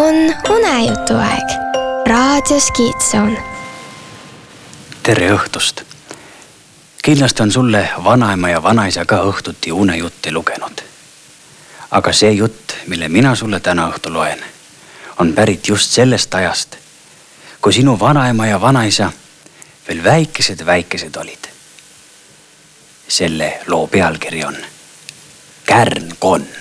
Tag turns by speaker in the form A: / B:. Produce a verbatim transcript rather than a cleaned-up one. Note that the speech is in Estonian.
A: on unejutuaeg raadios Kiidson.
B: Tere õhtust! Kindlasti on sulle vanaema ja vanaisa ka õhtuti unejutti lugenud. Aga see jutt, mille mina sulle täna õhtu loen, on pärit just sellest ajast, kui sinu vanaema ja vanaisa veel väikesed väikesed olid. Selle loo pealkiri on Kärnkonn.